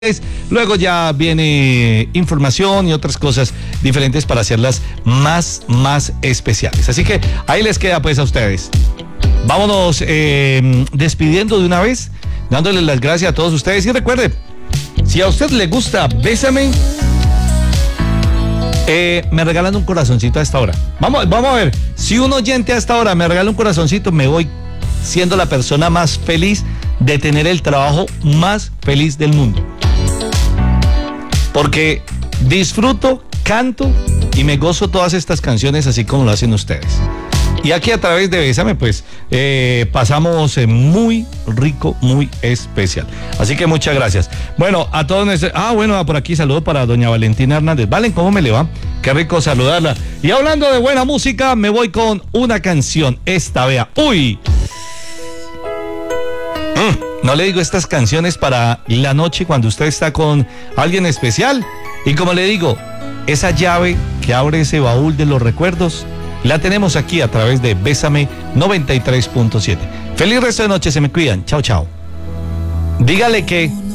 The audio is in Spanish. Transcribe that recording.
Luego ya viene información y otras cosas diferentes para hacerlas más especiales. Así que ahí les queda pues a ustedes. Vámonos despidiendo de una vez, dándoles las gracias a todos ustedes. Y recuerde, si a usted le gusta Bésame, me regalan un corazoncito a esta hora. Vamos a ver, si un oyente a esta hora me regala un corazoncito, me voy siendo la persona más feliz de tener el trabajo más feliz del mundo. Porque disfruto, canto y me gozo todas estas canciones así como lo hacen ustedes. Y aquí a través de Bésame, pues, pasamos muy rico, muy especial. Así que muchas gracias. Bueno, a todos bueno, por aquí saludo para doña Valentina Hernández. Valen, ¿cómo me le va? Qué rico saludarla. Y hablando de buena música, me voy con una canción. Esta, vea. ¡Uy! No le digo estas canciones para la noche cuando usted está con alguien especial. Y como le digo, esa llave que abre ese baúl de los recuerdos, la tenemos aquí a través de Bésame 93.7. Feliz resto de noche, se me cuidan. Chao, chao. Dígale que